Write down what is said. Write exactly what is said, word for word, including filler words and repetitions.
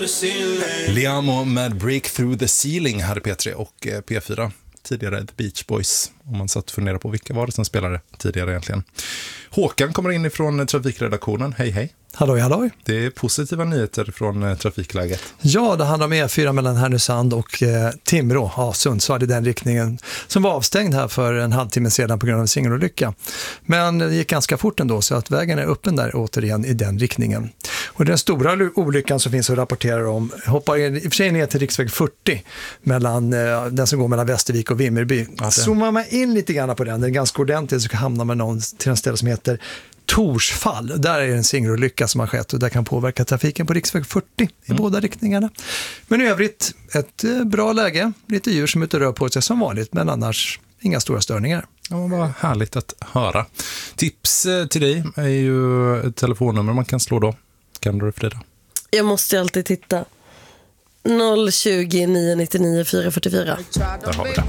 Liamo med Break Through the Ceiling hade P tre och P fyra. Tidigare The Beach Boys, om man satt och funderar på vilka var det som spelade tidigare egentligen. Håkan kommer in ifrån trafikredaktionen. Hej hej. Halloj, halloj. Det är positiva nyheter från eh, trafikläget. Ja, det handlar om E fyra mellan Härnösand och eh, Timrå, ja, Sundsvall i den riktningen, som var avstängd här för en halvtimme sedan på grund av en singelolycka. Men det gick ganska fort ändå, så att vägen är öppen där återigen i den riktningen. Och den stora olyckan som finns att rapportera om hoppar i och för sig ner till riksväg fyrtio, mellan, eh, den som går mellan Västervik och Vimmerby. Alltså. Zoomar man in lite grann på den, den är ganska ordentligt, så hamnar man någon till en ställe som heter Torsfall. Där är en singelolycka som har skett och där kan påverka trafiken på riksväg fyrtio i mm. båda riktningarna. Men i övrigt ett bra läge, lite djur som är ute och rör på sig som vanligt, men annars inga stora störningar. Ja, vad härligt att höra. Tips till dig är ju ett telefonnummer man kan slå då. Kan du, Frida? Jag måste alltid titta. noll tjugo, nio nittionio, fyra fyrtiofyra. Där har vi det.